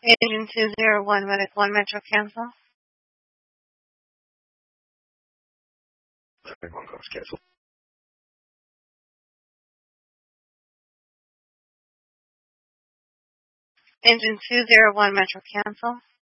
Agent 201 Medic 1 Metro cancel. Cancel. Engine 201 Metro cancel.